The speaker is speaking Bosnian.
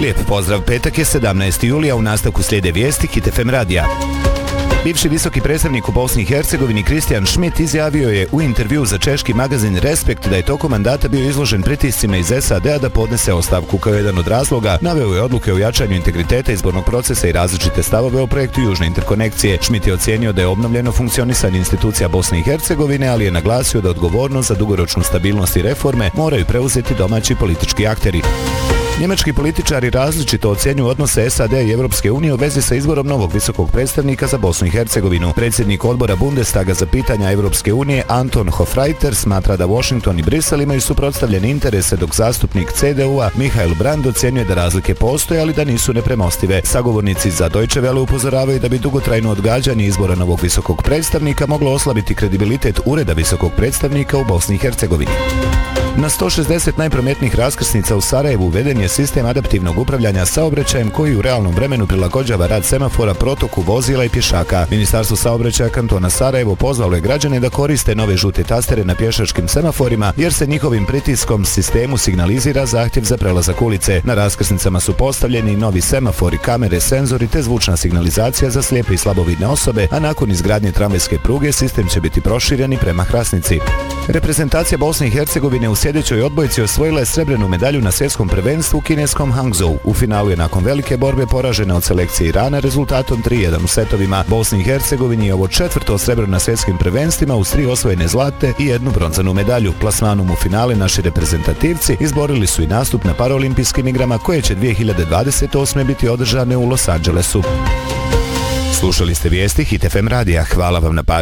Lijep pozdrav, petak je 17. julija, u nastavku slijede vijesti Hit FM radija. Bivši visoki predstavnik u Bosni i Hercegovini Kristijan Schmidt izjavio je u intervjuu za češki magazin Respekt da je tokom mandata bio izložen pritiscima iz SAD-a da podnese ostavku. Kao jedan od razloga naveo je odluke o jačanju integriteta izbornog procesa i različite stavove o projektu Južne interkonekcije. Schmidt je ocijenio da je obnovljeno funkcionisanje institucija Bosne i Hercegovine, ali je naglasio da odgovornost za dugoročnu stabilnost i reforme moraju preuzeti domaći politički akteri. Njemački političari različito ocjenjuju odnose SAD i Europske unije u vezi sa izborom novog visokog predstavnika za Bosnu i Hercegovinu. Predsjednik odbora Bundestaga za pitanja Europske unije Anton Hofreiter smatra da Washington i Brisel imaju suprotstavljene interese, dok zastupnik CDU-a Michael Brand ocjenjuje da razlike postoje, ali da nisu nepremostive. Sagovornici za Deutsche Welle upozoravaju da bi dugotrajno odgađanje izbora novog visokog predstavnika moglo oslabiti kredibilitet ureda visokog predstavnika u Bosni i Hercegovini. Na 160 najprometnijih raskrsnica u Sarajevu uveden je sistem adaptivnog upravljanja saobraćajem koji u realnom vremenu prilagođava rad semafora protoku vozila i pješaka. Ministarstvo saobraćaja kantona Sarajevo pozvalo je građane da koriste nove žute tastere na pješačkim semaforima jer se njihovim pritiskom sistemu signalizira zahtjev za prelazak ulice. Na raskrsnicama su postavljeni novi semafori, kamere, senzori te zvučna signalizacija za slijepe i slabovidne osobe, a nakon izgradnje tramvajske pruge sistem će biti proširen i prema Hrasnici. Reprezentacija Bosne i Hercegovine u sljedećoj odbojci osvojila je srebrnu medalju na svjetskom prvenstvu u kineskom Hangzhou. U finalu je nakon velike borbe poražena od selekcije Irana rezultatom 3:1 u setovima. Bosni i Hercegovini je ovo 4. srebro na svjetskim prvenstvima uz 3 osvojene zlate i 1 bronzanu medalju. Plasmanom u finale naši reprezentativci izborili su i nastup na paraolimpijskim igrama koje će 2028. biti održane u Los Angelesu. Slušali ste vijesti Hit FM radija. Hvala vam na pažnji.